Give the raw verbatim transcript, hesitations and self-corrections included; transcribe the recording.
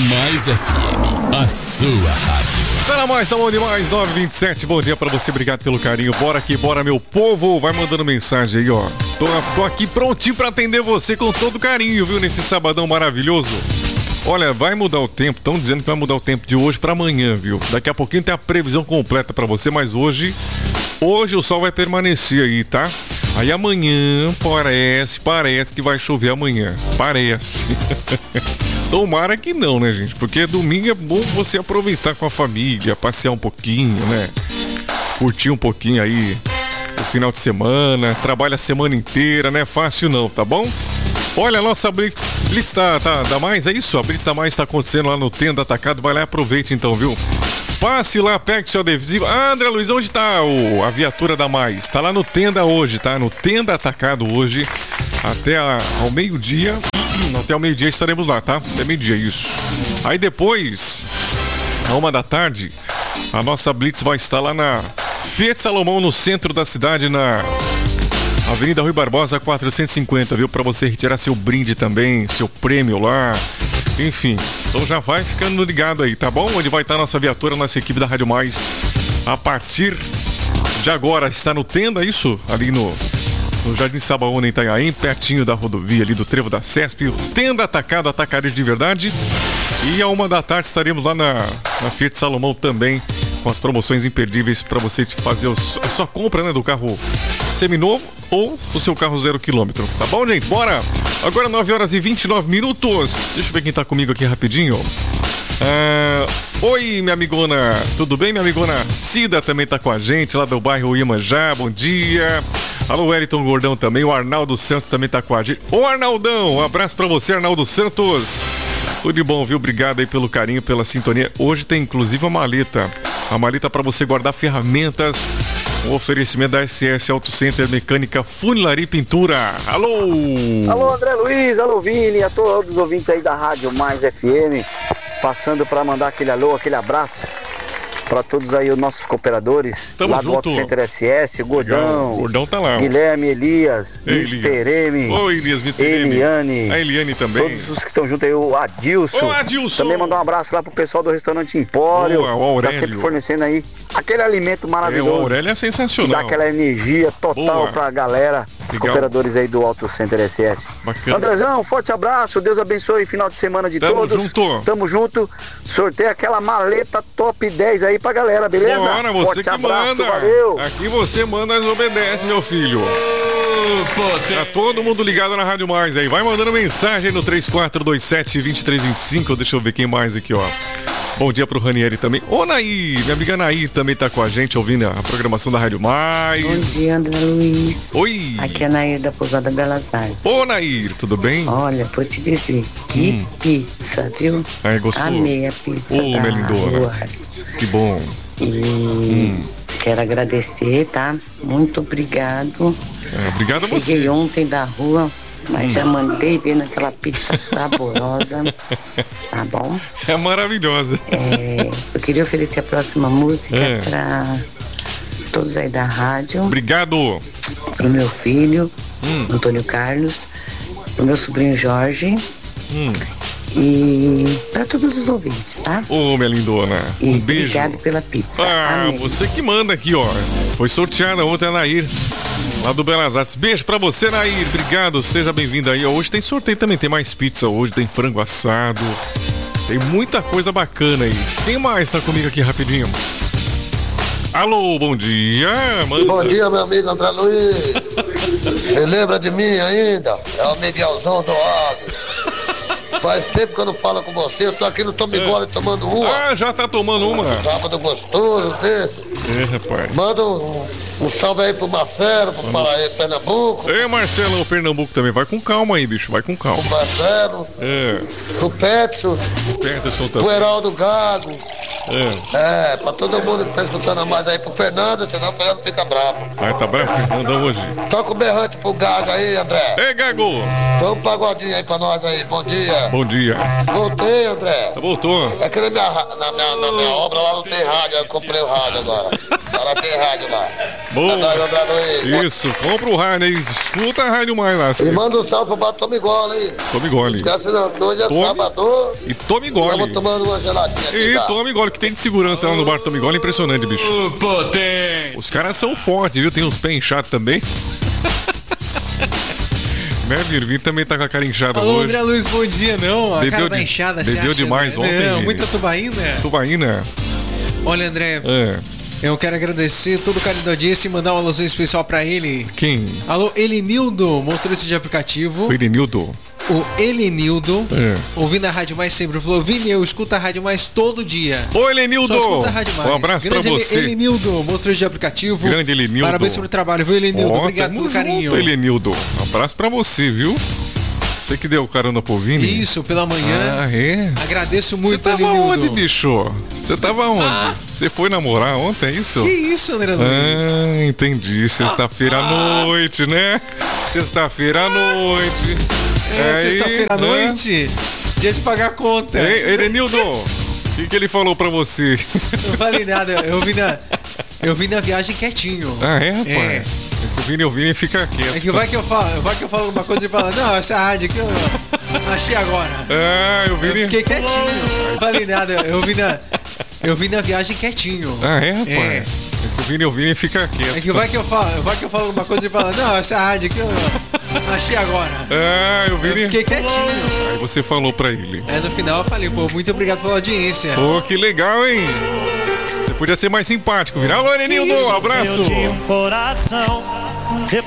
Mais F M, a sua rádio. Tá na mais, tá bom demais, nove e vinte e sete, bom dia pra você, obrigado pelo carinho. Bora que bora, meu povo, vai mandando mensagem aí, ó. Tô, tô aqui prontinho pra atender você com todo carinho, viu, nesse sabadão maravilhoso. Olha, vai mudar o tempo, estão dizendo que vai mudar o tempo de hoje pra amanhã, viu? Daqui a pouquinho tem a previsão completa pra você, mas hoje, hoje o sol vai permanecer aí, tá? Aí amanhã parece, parece que vai chover amanhã, parece. Tomara que não, né, gente? Porque domingo é bom você aproveitar com a família, passear um pouquinho, né? Curtir um pouquinho aí o final de semana, trabalha a semana inteira, não é fácil não, tá bom? Olha, a nossa Blitz, Blitz tá, tá, da Mais, é isso? A Blitz da Mais tá acontecendo lá no Tenda Atacado, vai lá e aproveite então, viu? Passe lá, pegue seu adesivo. Ah, André Luiz, onde tá o, a viatura da Mais? Tá lá no Tenda hoje, tá? No Tenda Atacado hoje, até a, ao meio-dia. Até ao meio-dia estaremos lá, tá? Até meio-dia, isso. Aí depois, a uma da tarde, a nossa Blitz vai estar lá na Fiat Salomão, no centro da cidade, na Avenida Rui Barbosa, quatrocentos e cinquenta, viu? Pra você retirar seu brinde também, seu prêmio lá. Enfim, então já vai ficando ligado aí, tá bom? Onde vai estar a nossa viatura, a nossa equipe da Rádio Mais. A partir de agora, está no Tenda, isso? Ali no... no Jardim Sabaúna, em Itanhaém, pertinho da rodovia ali do Trevo da Cesp, o Tenda Atacado, Atacarejo de Verdade. E a uma da tarde estaremos lá na, na Fiat Salomão também, com as promoções imperdíveis para você fazer a sua compra, né, do carro seminovo ou o seu carro zero quilômetro. Tá bom, gente? Bora! Agora nove horas e vinte e nove minutos. Deixa eu ver quem tá comigo aqui rapidinho. Ah, oi, minha amigona, tudo bem, minha amigona? Cida também tá com a gente, lá do bairro Iemanjá, bom dia. Alô, Wellington Gordão também, o Arnaldo Santos também tá com a gente. Ô, Arnaldão, um abraço pra você, Arnaldo Santos. Tudo de bom, viu? Obrigado aí pelo carinho, pela sintonia. Hoje tem inclusive uma maleta, a maleta pra você guardar ferramentas. Um oferecimento da S S Auto Center, Mecânica, Funilaria e Pintura. Alô! Alô, André Luiz, alô, Vini, a todos os ouvintes aí da Rádio Mais F M. Passando para mandar aquele alô, aquele abraço para todos aí os nossos cooperadores. Tamo lá junto. do Auto Center S S, Gordão, o Gordão tá lá. Guilherme, Elias, mister M, Oi, Elias, mister M. Eliane, a Eliane também. todos os que estão juntos aí, o Adilson. Ô, Adilson. Também mandar um abraço lá pro pessoal do restaurante Empório. Boa, o Aurélio. Tá sempre fornecendo aí aquele alimento maravilhoso. É, o Aurélio é sensacional. Dá aquela energia total Boa. pra galera. Legal. Cooperadores aí do Auto Center S S. Bacana. Andrezão, forte abraço, Deus abençoe, final de semana de Tamo todos. junto. Tamo junto. Sorteia aquela maleta top dez aí pra galera, beleza? Bora, você forte que abraço, manda. valeu. Aqui você manda, nós obedece, meu filho. Tá todo mundo ligado na Rádio Mais aí. Vai mandando mensagem no três quatro dois sete, dois três dois cinco. Deixa eu ver quem mais aqui, ó. Bom dia pro Ranieri também. Ô, Nair, minha amiga Nair também tá com a gente, ouvindo a programação da Rádio Mais. Bom dia, André Luiz. Oi. Aqui é a Nair da Pousada Belas Artes. Ô, Nair, tudo bem? Olha, vou te dizer, que hum. pizza, viu? Ai, gostou? Amei a pizza. Ô, minha lindona. Que bom. E hum. quero agradecer, tá? Muito obrigado. É, obrigado a você. Cheguei ontem da rua, mas hum. já mandei ver naquela pizza saborosa. Tá bom? É maravilhosa. É, eu queria oferecer a próxima música é. pra todos aí da rádio. Obrigado. Pro meu filho, hum. Antônio Carlos, pro meu sobrinho Jorge. Hum. E para todos os ouvintes, tá? Ô, oh, minha lindona, um e beijo. Obrigado pela pizza. Ah, amém. Você que manda aqui, ó. Foi sorteada ontem a Nair, lá do Belas Artes. Beijo pra você, Nair. Obrigado, seja bem-vindo aí. Hoje tem sorteio também, tem mais pizza hoje, tem frango assado. Tem muita coisa bacana aí. Quem mais tá comigo aqui rapidinho? Alô, bom dia, mano. Bom dia, meu amigo André Luiz. Você lembra de mim ainda? É o Miguelzão do Água. Faz tempo que eu não falo com você, eu tô aqui no Tomigole é. tomando uma. Ah, já tá tomando uma. Sábado gostoso desse. É, rapaz. Manda um, um salve aí pro Marcelo, pro Paraíba, Pernambuco. Ei, Marcelo, o Pernambuco também. Vai com calma aí, bicho, vai com calma. Pro Marcelo. É. Pro Petson. O Peterson também. Pro Heraldo Gago. É. É, pra todo mundo que tá escutando mais aí, pro Fernando, senão o Fernando fica bravo. Ah, tá bravo, Fernando, hoje. Toca o berrante pro Gago aí, André. Ei, Gago. Põe um pagodinho aí pra nós aí, bom dia. Bom dia. Voltei, André. Voltou. É que na minha, na, minha, na minha obra lá não tem rádio, eu comprei o rádio agora. Ela tem rádio lá. Boa. Tá dando, André Luiz. Isso, compra o rádio aí. Escuta a Rádio Mais lá. E manda um salve pro bar Tome Gole aí. Tome gole. Esquece não, hoje é Tome. sábado. E tome gole. Estamos tomando uma geladinha aqui. E tá? tome gole, que tem de segurança lá no bar Tome Gole. Impressionante, bicho. Potente. Os caras são fortes, viu? Tem uns pés inchados também. Né, Virvin também tá com a cara inchada Alô, hoje. André Luiz, bom dia, não. A Bebeu cara tá de- inchada, você bebeu acha, demais né? ontem, Não, Vini. muita tubaína. Tubaína. Olha, André, É. eu quero agradecer todo o carinho da audiência e mandar uma alusão especial pra ele. Quem? Alô, Elenildo, motorista de aplicativo. O Elenildo. O Elenildo, É. ouvindo a Rádio Mais sempre, falou: Vini, eu escuto a Rádio Mais todo dia. Ô, Elenildo! Só escuta a Rádio Mais. Um abraço Grande pra você. Ele- Elenildo, motorista de aplicativo. Grande Elenildo. Parabéns pelo trabalho, viu, Elenildo? Ó, Obrigado tamo pelo carinho. junto, Elenildo. Um abraço pra você, viu? Você que deu carona pro Vini? Isso, pela manhã. Ah, é? Agradeço Você muito, tava Elenildo. onde, bicho? Você tava onde? Você foi namorar ontem, é isso? Que isso, André Luiz? Ah, entendi. Sexta-feira à noite, né? Sexta-feira à noite. É, Aí, sexta-feira à né? noite, dia de pagar a conta. Ei, Elenildo, o que, que ele falou pra você? Não falei nada, eu vim na, eu vim na viagem quietinho. Ah, é, rapaz? É. O Vini, o Vini fica É quieto. que vai que eu falo, vai que eu falo alguma coisa e fala, não, essa rádio aqui eu achei agora. Ah, o Eu Vini... fiquei quietinho. Não falei nada, eu vim na, eu vim na viagem quietinho. Ah, é, rapaz? É. É que o Vini, o Vini fica quieto. É que vai que eu falo, vai que eu falo alguma coisa e fala, não, essa rádio aqui eu achei agora. Ah, o Eu Vini... fiquei quietinho. Aí você falou pra ele. Aí no final eu falei, pô, muito obrigado pela audiência. Pô, que legal, hein? Você podia ser mais simpático, Vini. Alô, Elenildo, um abraço. De um coração.